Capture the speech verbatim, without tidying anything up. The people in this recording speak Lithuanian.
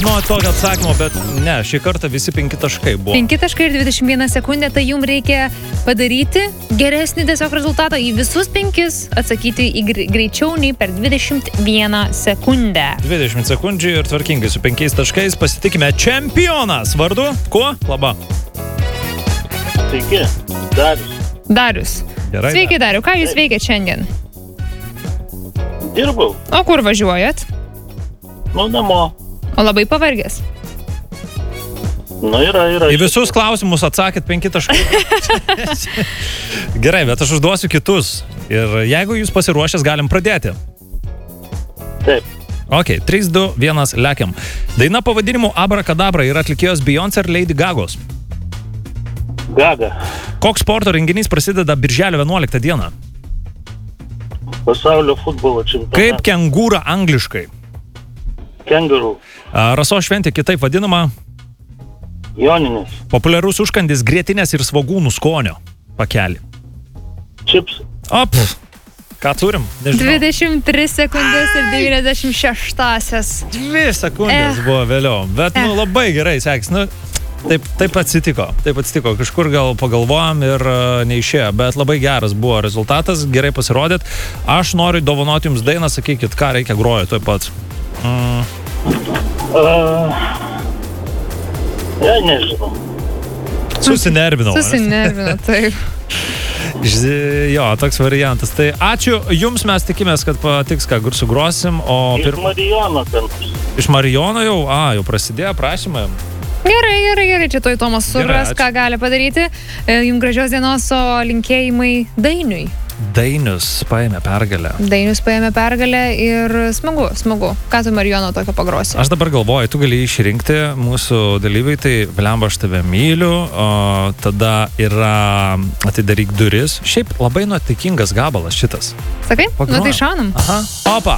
žinoti tokio atsakymo, bet ne, šį kartą visi penki taškai buvo. penki taškai ir dvidešimt viena sekundė, tai jums reikia padaryti geresnį tiesiog rezultatą į visus penkis, atsakyti į greičiau nei per dvidešimt vieną sekundę. dvidešimt sekundžių ir tvarkingai su penkiais taškais pasitikime čempionas. Vardu? Kuo? Laba. Sveiki, Darius. Darius. Gerai. Sveiki, Dariu. Ką jūs veikiat šiandien? Dirbau. O kur važiuojat? Nu, namo. O labai pavargęs. Nu, yra, yra. Į visus klausimus atsakėt penki taškai. Gerai, bet aš užduosiu kitus. Ir jeigu jūs pasiruošęs, galim pradėti. Taip. Ok, trys, du, vienas, lekiam. Daina pavadinimu Abracadabra yra atlikėjos Beyoncé ir Lady Gagos. Gaga. Koks sporto renginys prasideda birželio vienuoliktą dieną? Pasaulio futbolo čempionatas. Kaip kengūra angliškai? Kengurų. Rasos šventė kitaip vadinama. Joninės. Populiarus užkandis grietinės ir svogūnų skonio pakelį. Čips. Op, ką turim? Nežinau. dvidešimt tris sekundės ir devyniasdešimt šeštasias. Dvi sekundės Eh. buvo vėliau, bet nu, Eh. labai gerai sekės. Nu, taip, taip atsitiko, taip atsitiko. Kažkur gal pagalvojom ir uh, neišėjo, bet labai geras buvo rezultatas, gerai pasirodėt. Aš noriu dovanoti jums dainą, sakykit, ką reikia groti tuoj pat. Mm. Uh, ja, nežinau. Susinervinau. Susinervino, taip. Ž- Jo, toks variantas. Tai ačiū jums, mes tikimės, kad patiks, ką sugrosim. O Iš pir... Marijono ten. Iš Marijono jau, a, jau prasidėjo prašymai. Gerai, gerai, gerai, čia toj Tomas supras, Gerai, ačiū. ką gali padaryti. E, Jums gražios dienos, o linkėjimai Dainiui. Dainius paėmė pergalę. Dainius paėmė pergalę ir smagu, smagu. Ką tu Marijono tokio pagrosi? Aš dabar galvoju, tu gali išrinkti mūsų dalyviai, tai Vlemba, aš tave myliu, o tada yra Atidaryk duris. Šiaip labai nuotaikingas gabalas šitas. Sakai? Nu Pagrojam. tai šaunam. Aha. Opa.